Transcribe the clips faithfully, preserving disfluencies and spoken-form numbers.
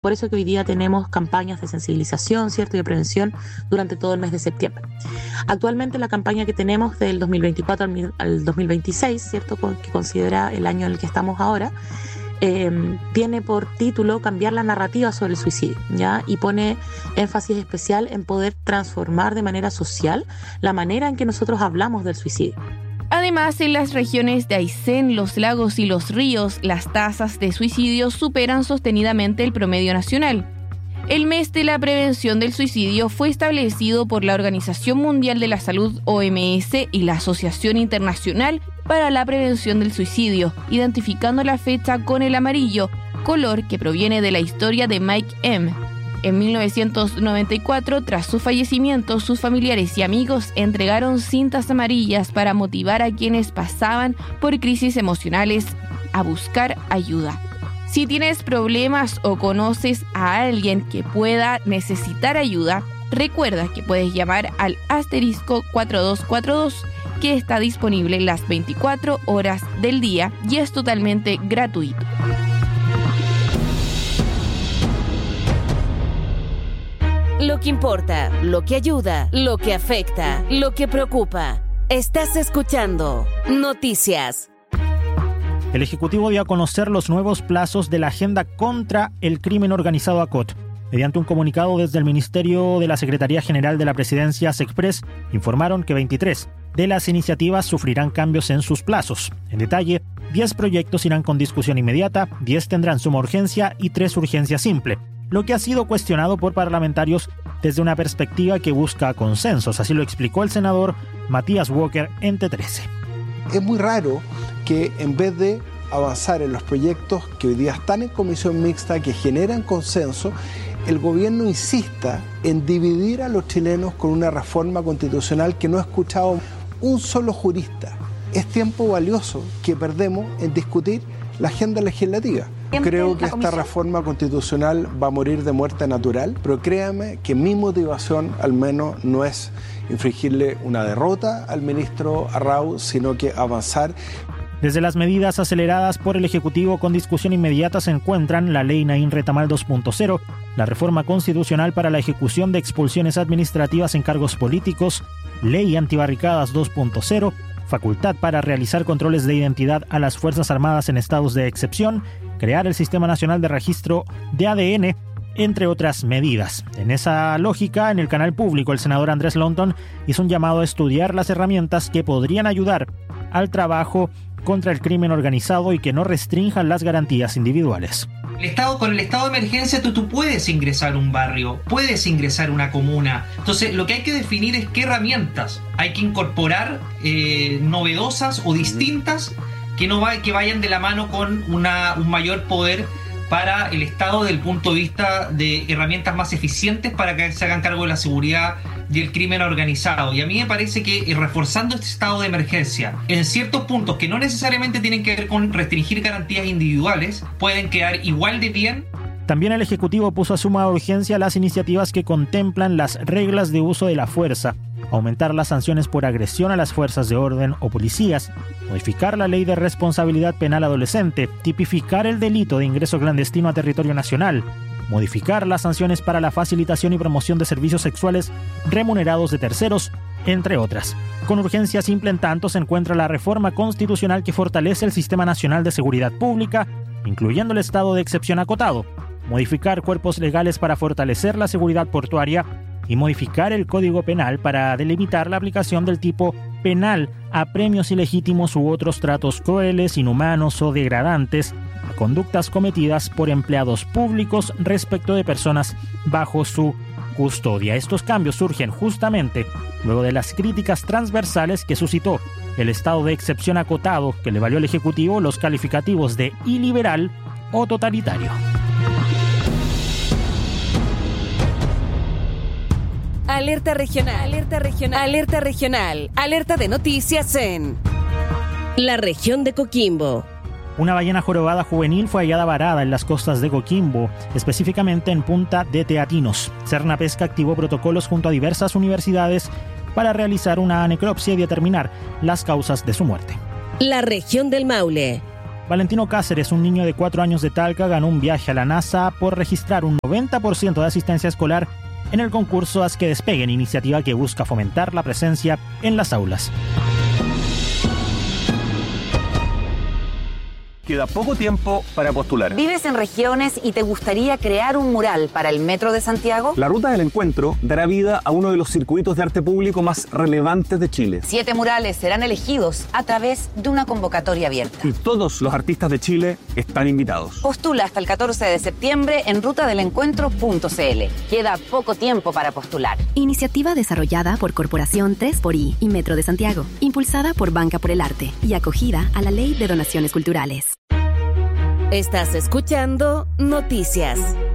Por eso que hoy día tenemos campañas de sensibilización, ¿cierto?, y de prevención durante todo el mes de septiembre. Actualmente la campaña que tenemos del dos mil veinticuatro al dos mil veintiséis, ¿cierto?, que considera el año en el que estamos ahora, eh, tiene por título Cambiar la narrativa sobre el suicidio, ¿ya? Y pone énfasis especial en poder transformar de manera social la manera en que nosotros hablamos del suicidio. Además, en las regiones de Aysén, los lagos y los ríos, las tasas de suicidio superan sostenidamente el promedio nacional. El mes de la prevención del suicidio fue establecido por la Organización Mundial de la Salud, O M S, y la Asociación Internacional para la Prevención del Suicidio, identificando la fecha con el amarillo, color que proviene de la historia de Mike M. En mil novecientos noventa y cuatro, tras su fallecimiento, sus familiares y amigos entregaron cintas amarillas para motivar a quienes pasaban por crisis emocionales a buscar ayuda. Si tienes problemas o conoces a alguien que pueda necesitar ayuda, recuerda que puedes llamar al asterisco cuatro dos cuatro dos, que está disponible las veinticuatro horas del día y es totalmente gratuito. Lo que importa, lo que ayuda, lo que afecta, lo que preocupa. Estás escuchando Noticias. El Ejecutivo dio a conocer los nuevos plazos de la Agenda contra el Crimen Organizado A C O T. Mediante un comunicado desde el Ministerio de la Secretaría General de la Presidencia, SECPRES, informaron que veintitrés de las iniciativas sufrirán cambios en sus plazos. En detalle, diez proyectos irán con discusión inmediata, diez tendrán suma urgencia y tres urgencia simple, lo que ha sido cuestionado por parlamentarios desde una perspectiva que busca consensos. Así lo explicó el senador Matías Walker en T trece. Es muy raro que en vez de avanzar en los proyectos que hoy día están en comisión mixta, que generan consenso, el gobierno insista en dividir a los chilenos con una reforma constitucional que no ha escuchado un solo jurista. Es tiempo valioso que perdemos en discutir la agenda legislativa. Creo que esta reforma constitucional va a morir de muerte natural, pero créame que mi motivación al menos no es infligirle una derrota al ministro Arrau, sino que avanzar. Desde las medidas aceleradas por el Ejecutivo con discusión inmediata se encuentran la Ley Naín Retamal dos punto cero, la reforma constitucional para la ejecución de expulsiones administrativas en cargos políticos, Ley Antibarricadas dos punto cero, facultad para realizar controles de identidad a las Fuerzas Armadas en estados de excepción, crear el Sistema Nacional de Registro de A D N, entre otras medidas. En esa lógica, en el canal público, el senador Andrés Longton hizo un llamado a estudiar las herramientas que podrían ayudar al trabajo contra el crimen organizado y que no restrinjan las garantías individuales. El estado, con el estado de emergencia tú, tú puedes ingresar a un barrio, puedes ingresar a una comuna. Entonces lo que hay que definir es qué herramientas hay que incorporar, eh, novedosas o distintas, que no va, que vayan de la mano con una, un mayor poder para el Estado desde el punto de vista de herramientas más eficientes para que se hagan cargo de la seguridad y el crimen organizado. Y a mí me parece que eh, reforzando este estado de emergencia en ciertos puntos que no necesariamente tienen que ver con restringir garantías individuales, pueden quedar igual de bien. También el Ejecutivo puso a suma urgencia las iniciativas que contemplan las reglas de uso de la fuerza, aumentar las sanciones por agresión a las fuerzas de orden o policías, modificar la ley de responsabilidad penal adolescente, tipificar el delito de ingreso clandestino a territorio nacional, modificar las sanciones para la facilitación y promoción de servicios sexuales remunerados de terceros, entre otras. Con urgencia simple, en tanto, se encuentra la reforma constitucional que fortalece el Sistema Nacional de Seguridad Pública, incluyendo el estado de excepción acotado, modificar cuerpos legales para fortalecer la seguridad portuaria y modificar el Código Penal para delimitar la aplicación del tipo penal a premios ilegítimos u otros tratos crueles, inhumanos o degradantes a conductas cometidas por empleados públicos respecto de personas bajo su custodia. Estos cambios surgen justamente luego de las críticas transversales que suscitó el estado de excepción acotado, que le valió al Ejecutivo los calificativos de iliberal o totalitario. Alerta regional, alerta regional, alerta regional, alerta de noticias en la región de Coquimbo. Una ballena jorobada juvenil fue hallada varada en las costas de Coquimbo, específicamente en Punta de Teatinos. Serna Pesca activó protocolos junto a diversas universidades para realizar una necropsia y determinar las causas de su muerte. La región del Maule. Valentino Cáceres, un niño de cuatro años de Talca, ganó un viaje a la NASA por registrar un noventa por ciento de asistencia escolar en el concurso Haz que Despeguen, iniciativa que busca fomentar la presencia en las aulas. Queda poco tiempo para postular. ¿Vives en regiones y te gustaría crear un mural para el Metro de Santiago? La Ruta del Encuentro dará vida a uno de los circuitos de arte público más relevantes de Chile. Siete murales serán elegidos a través de una convocatoria abierta. Y todos los artistas de Chile están invitados. Postula hasta el catorce de septiembre en ruta del encuentro punto c l. Queda poco tiempo para postular. Iniciativa desarrollada por Corporación tres por I y Metro de Santiago, impulsada por Banca por el Arte y acogida a la Ley de Donaciones Culturales. Estás escuchando Noticias.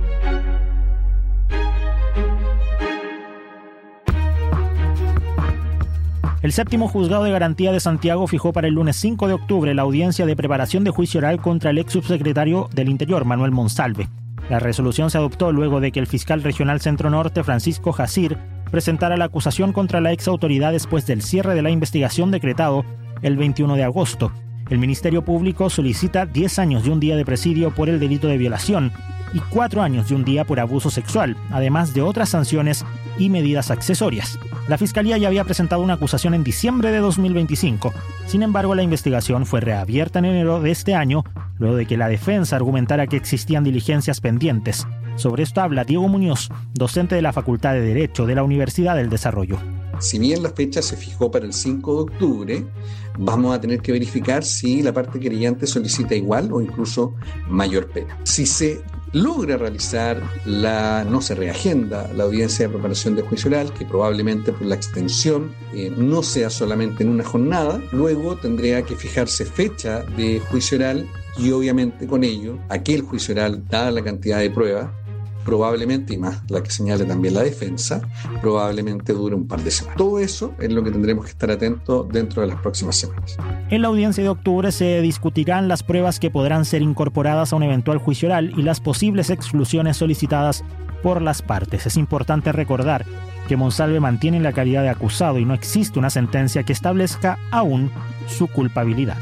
El séptimo juzgado de garantía de Santiago fijó para el lunes cinco de octubre la audiencia de preparación de juicio oral contra el ex subsecretario del Interior, Manuel Monsalve. La resolución se adoptó luego de que el fiscal regional Centro Norte, Francisco Jacir, presentara la acusación contra la ex autoridad después del cierre de la investigación decretado el veintiuno de agosto. El Ministerio Público solicita diez años y un día de presidio por el delito de violación y cuatro años y un día por abuso sexual, además de otras sanciones y medidas accesorias. La Fiscalía ya había presentado una acusación en diciembre de dos mil veinticinco. Sin embargo, la investigación fue reabierta en enero de este año, luego de que la defensa argumentara que existían diligencias pendientes. Sobre esto habla Diego Muñoz, docente de la Facultad de Derecho de la Universidad del Desarrollo. Si bien la fecha se fijó para el cinco de octubre, vamos a tener que verificar si la parte querellante solicita igual o incluso mayor pena. Si se logra realizar la, no se reagenda la audiencia de preparación de juicio oral, que probablemente por la extensión eh, no sea solamente en una jornada, luego tendría que fijarse fecha de juicio oral y obviamente con ello aquel juicio oral, dada la cantidad de pruebas, probablemente, y más la que señale también la defensa, probablemente dure un par de semanas. Todo eso es lo que tendremos que estar atentos dentro de las próximas semanas. En la audiencia de octubre se discutirán las pruebas que podrán ser incorporadas a un eventual juicio oral y las posibles exclusiones solicitadas por las partes. Es importante recordar que Monsalve mantiene la calidad de acusado y no existe una sentencia que establezca aún su culpabilidad.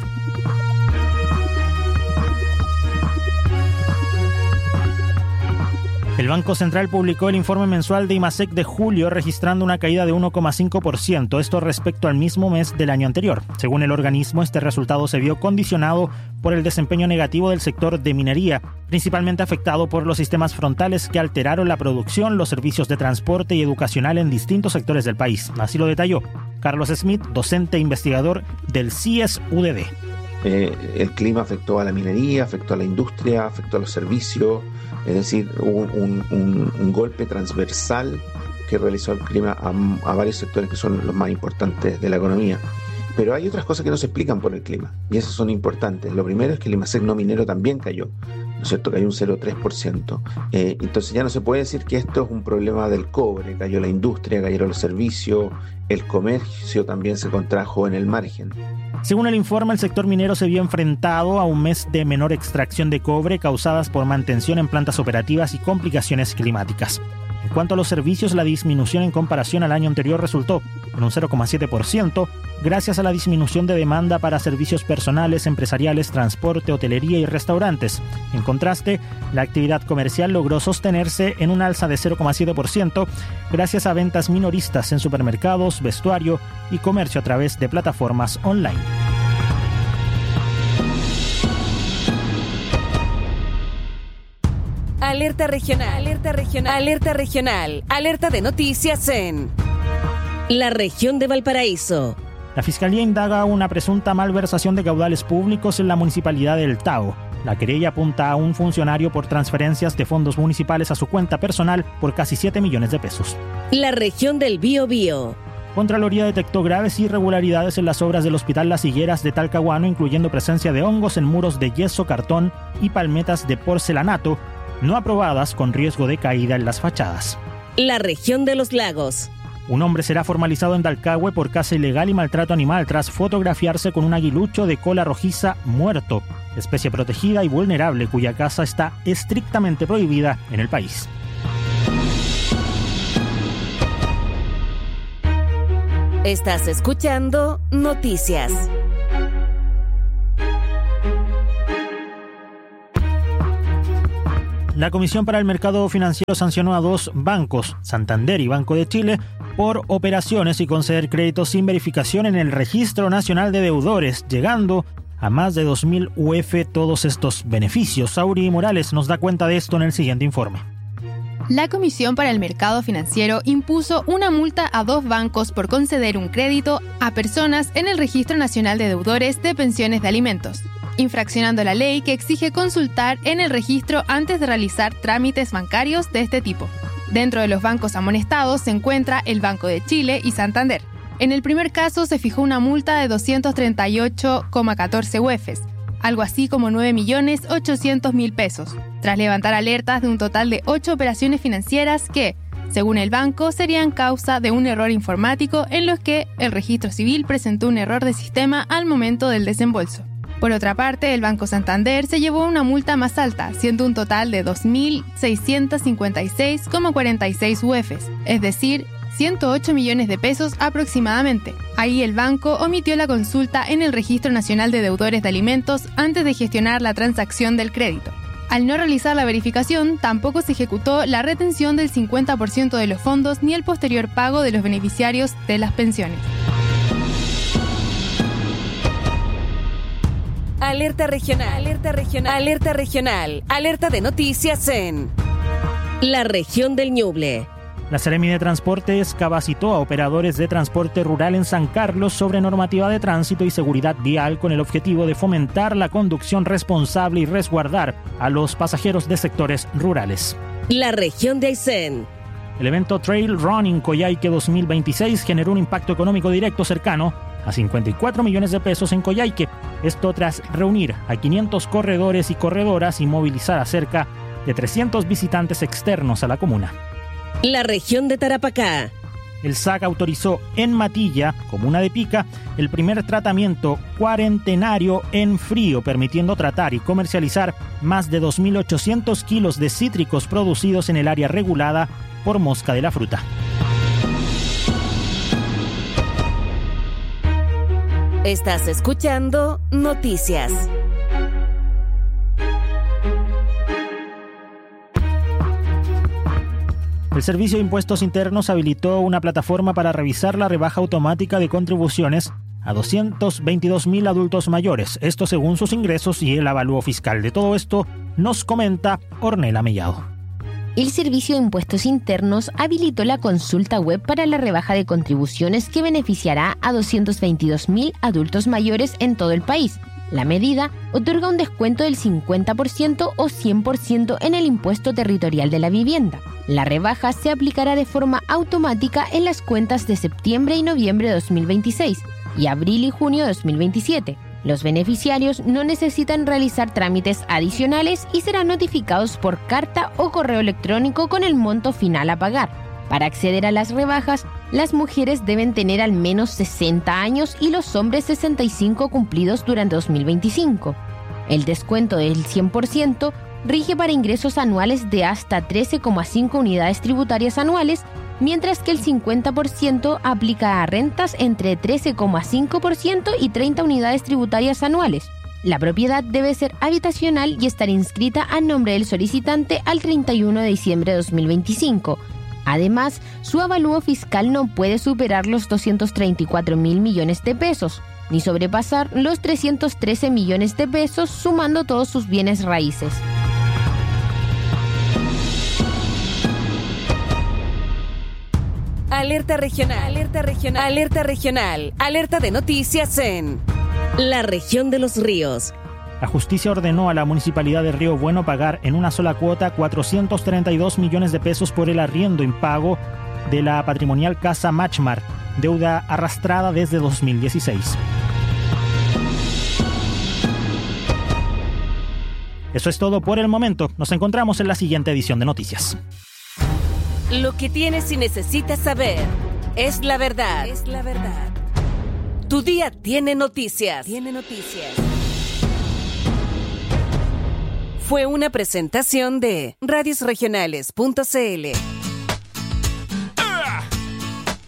El Banco Central publicó el informe mensual de IMASEC de julio, registrando una caída de uno coma cinco por ciento, esto respecto al mismo mes del año anterior. Según el organismo, este resultado se vio condicionado por el desempeño negativo del sector de minería, principalmente afectado por los sistemas frontales que alteraron la producción, los servicios de transporte y educacional en distintos sectores del país. Así lo detalló Carlos Smith, docente e investigador del C I E S U D D. Eh, el clima afectó a la minería, afectó a la industria, afectó a los servicios, es decir, hubo un, un, un golpe transversal que realizó el clima a, a varios sectores que son los más importantes de la economía. Pero hay otras cosas que no se explican por el clima, y esas son importantes. Lo primero es que el IMASEC no minero también cayó, ¿no es cierto? Cayó un cero coma tres por ciento. Eh, entonces ya no se puede decir que esto es un problema del cobre, cayó la industria, cayeron los servicios, el comercio también se contrajo en el margen. Según el informe, el sector minero se vio enfrentado a un mes de menor extracción de cobre causadas por mantención en plantas operativas y complicaciones climáticas. En cuanto a los servicios, la disminución en comparación al año anterior resultó en un cero coma siete por ciento, gracias a la disminución de demanda para servicios personales, empresariales, transporte, hotelería y restaurantes. En contraste, la actividad comercial logró sostenerse en un alza de cero coma siete por ciento, gracias a ventas minoristas en supermercados, vestuario y comercio a través de plataformas online. Alerta regional, alerta regional, alerta regional, alerta de noticias en la región de Valparaíso. La Fiscalía indaga una presunta malversación de caudales públicos en la municipalidad del Tao. La querella apunta a un funcionario por transferencias de fondos municipales a su cuenta personal por casi siete millones de pesos. La región del Biobío. Contraloría detectó graves irregularidades en las obras del Hospital Las Higueras de Talcahuano, incluyendo presencia de hongos en muros de yeso, cartón y palmetas de porcelanato no aprobadas con riesgo de caída en las fachadas. La región de los lagos. Un hombre será formalizado en Dalcahue por caza ilegal y maltrato animal tras fotografiarse con un aguilucho de cola rojiza muerto, especie protegida y vulnerable cuya caza está estrictamente prohibida en el país. Estás escuchando Noticias. La Comisión para el Mercado Financiero sancionó a dos bancos, Santander y Banco de Chile, por operaciones y conceder créditos sin verificación en el Registro Nacional de Deudores, llegando a más de dos mil U F todos estos beneficios. Sauri Morales nos da cuenta de esto en el siguiente informe. La Comisión para el Mercado Financiero impuso una multa a dos bancos por conceder un crédito a personas en el Registro Nacional de Deudores de Pensiones de Alimentos, infraccionando la ley que exige consultar en el registro antes de realizar trámites bancarios de este tipo. Dentro de los bancos amonestados se encuentra el Banco de Chile y Santander. En el primer caso se fijó una multa de doscientos treinta y ocho coma catorce U Fs, algo así como nueve millones ochocientos mil pesos, tras levantar alertas de un total de ocho operaciones financieras que, según el banco, serían causa de un error informático en los que el registro civil presentó un error de sistema al momento del desembolso. Por otra parte, el Banco Santander se llevó una multa más alta, siendo un total de dos mil seiscientos cincuenta y seis coma cuarenta y seis U Fs, es decir, ciento ocho millones de pesos aproximadamente. Ahí el banco omitió la consulta en el Registro Nacional de Deudores de Alimentos antes de gestionar la transacción del crédito. Al no realizar la verificación, tampoco se ejecutó la retención del cincuenta por ciento de los fondos ni el posterior pago de los beneficiarios de las pensiones. Alerta regional, alerta regional, alerta regional, alerta de noticias en la región del Ñuble. La Seremi de Transportes capacitó a operadores de transporte rural en San Carlos sobre normativa de tránsito y seguridad vial con el objetivo de fomentar la conducción responsable y resguardar a los pasajeros de sectores rurales. La región de Aysén. El evento Trail Running Coyhaique dos mil veintiséis generó un impacto económico directo cercano a cincuenta y cuatro millones de pesos en Coyhaique. Esto tras reunir a quinientos corredores y corredoras y movilizar a cerca de trescientos visitantes externos a la comuna. La región de Tarapacá. El S A C autorizó en Matilla, comuna de Pica, el primer tratamiento cuarentenario en frío, permitiendo tratar y comercializar más de dos mil ochocientos kilos de cítricos producidos en el área regulada por Mosca de la Fruta. Estás escuchando Noticias. El Servicio de Impuestos Internos habilitó una plataforma para revisar la rebaja automática de contribuciones a doscientos veintidós mil adultos mayores, esto según sus ingresos y el avalúo fiscal. De todo esto nos comenta Ornella Mellado. El Servicio de Impuestos Internos habilitó la consulta web para la rebaja de contribuciones que beneficiará a doscientos veintidós mil adultos mayores en todo el país. La medida otorga un descuento del cincuenta por ciento o cien por ciento en el impuesto territorial de la vivienda. La rebaja se aplicará de forma automática en las cuentas de septiembre y noviembre de dos mil veintiséis y abril y junio de dos mil veintisiete. Los beneficiarios no necesitan realizar trámites adicionales y serán notificados por carta o correo electrónico con el monto final a pagar. Para acceder a las rebajas, las mujeres deben tener al menos sesenta años y los hombres sesenta y cinco cumplidos durante dos mil veinticinco. El descuento del cien por ciento rige para ingresos anuales de hasta trece coma cinco unidades tributarias anuales, mientras que el cincuenta por ciento aplica a rentas entre trece coma cinco por ciento y treinta unidades tributarias anuales. La propiedad debe ser habitacional y estar inscrita a nombre del solicitante al treinta y uno de diciembre de dos mil veinticinco. Además, su avalúo fiscal no puede superar los doscientos treinta y cuatro mil millones de pesos, ni sobrepasar los trescientos trece millones de pesos sumando todos sus bienes raíces. Alerta regional, alerta regional, alerta regional, alerta de noticias en la región de los ríos. La justicia ordenó a la Municipalidad de Río Bueno pagar en una sola cuota cuatrocientos treinta y dos millones de pesos por el arriendo impago de la patrimonial Casa Machmar, deuda arrastrada desde dos mil dieciséis. Eso es todo por el momento. Nos encontramos en la siguiente edición de Noticias. Lo que tienes y necesitas saber es la verdad. Es la verdad. Tu día tiene noticias. Tiene noticias. Fue una presentación de radios regionales punto c l.